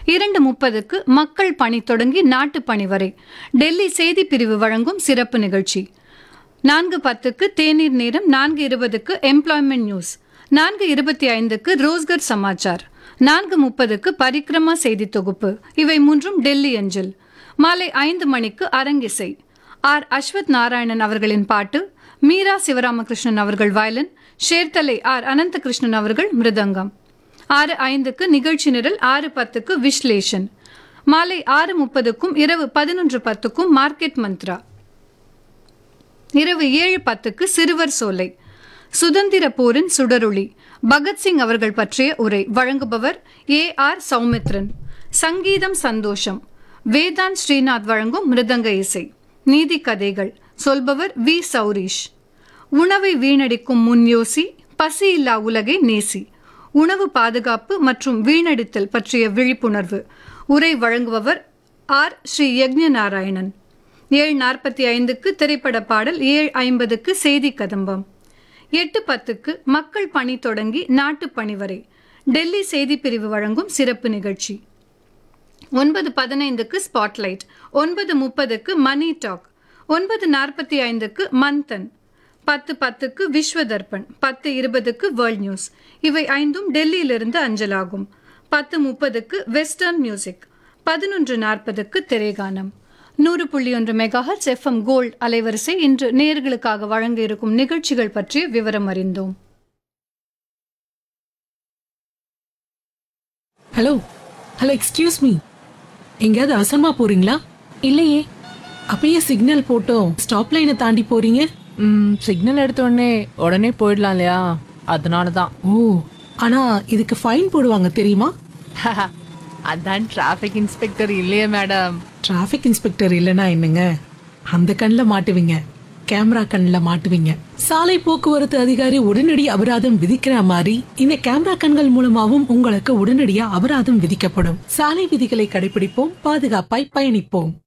2:30க்கு மக்கள் பணி தொடங்கி நாட்டு பணி வரை டெல்லி செய்தி பிரிவு வழங்கும் சிறப்பு நிகழ்ச்சி. 4:10க்கு தேநீர் நேரம். 4:20க்கு எம்ப்ளாய்மெண்ட் நியூஸ். 4:25க்கு ரோஸ்கர் சமாச்சார். 4:30க்கு பரிக்ரமா செய்தி தொகுப்பு. இவை மூன்றும் டெல்லி அஞ்சல். மாலை 5 மணிக்கு அரங்கிசை. ஆர். அஸ்வத் நாராயணன் அவர்களின் பாட்டு, மீரா சிவராமகிருஷ்ணன் அவர்கள் வயலின், ஷேர்தலை ஆர். அனந்தகிருஷ்ணன் அவர்கள் மிருதங்கம். 6:05க்கு நிகழ்ச்சி நிரல். 6:10க்கு விஸ்லேஷன். மாலை 6:30க்கும் இரவு 11:10க்கும் மார்க்கெட் மந்த்ரா. இரவு 7:10க்கு சிறுவர் சோலை. சுதந்திர போரின் சுடரொளி, பகத்சிங் அவர்கள் பற்றிய உரை. வழங்குபவர் A.R. சௌமித்ரன். சங்கீதம் சந்தோஷம், வேதாந்த் ஸ்ரீநாத் வழங்கும் மிருதங்க இசை. நீதி கதைகள், சொல்பவர் வி. சௌரீஷ். உணவை வீணடிக்கும் முன் யோசி, பசியில்லா உலகை நேசி, உணவு பாதுகாப்பு மற்றும் வீணடித்தல் பற்றிய விழிப்புணர்வு. உரை வழங்குபவர் ஆர். ஸ்ரீ யக்ஞ நாராயணன். 7:45க்கு திரைப்பட பாடல். 7:50க்கு செய்தி கதம்பம். 8:10க்கு மக்கள் பணி தொடங்கி நாட்டு பணி வரை டெல்லி செய்தி பிரிவு வழங்கும் சிறப்பு நிகழ்ச்சி. 9:15க்கு ஸ்பாட்லைட். 9:30க்கு மணி டாக். 9:45க்கு மந்தன். 10:10க்கு விஸ்வ தர்பன். 10:20க்கு world news. இவை ஐந்தும் டெல்லியிலிருந்து அஞ்சலாகும். 10:30க்கு வெஸ்டர்ன் மியூசிக். 11:40க்கு திரைகானம். 100.1 மெகாஹெர்ட்ஸ் FM கோல்ட் அலைவரிசை. இன்று நேயர்களுக்காக வழங்க இருக்கும் நிகழ்ச்சிகள் பற்றிய விவரம் அறிந்தோம். ஹலோ ஹலோ எக்ஸ்கியூஸ் மீ, எங்கேயாவது அவசரமா போறீங்களா? இல்லையே. அப்பயே சிக்னல் போட்டோம் ஸ்டாப் லைனை தாண்டி போறீங்க. சிக்னல் எடுத்த உடனே போயிடலாம் இல்லையா, அதனாலதான். ஓ, ஆனா இதுக்கு ஃபைன் போடுவாங்க தெரியுமா? அதான் டிராஃபிக் இன்ஸ்பெக்டர் இல்லையே மேடம். டிராஃபிக் இன்ஸ்பெக்டர் இல்லைன்னா என்னங்க, அந்த கண்ணில் மாட்டுவீங்க, கேமரா கண்ணில் மாட்டுவீங்க. சாலை போக்குவரத்து அதிகாரி உடனடி அபராதம் விதிக்கிற மாதிரி இந்த கேமரா கண்கள் மூலமாவும் உங்களுக்கு உடனடியா அபராதம் விதிக்கப்படும். சாலை விதிகளை கடைபிடிப்போம், பாதுகாப்பாய் பயணிப்போம்.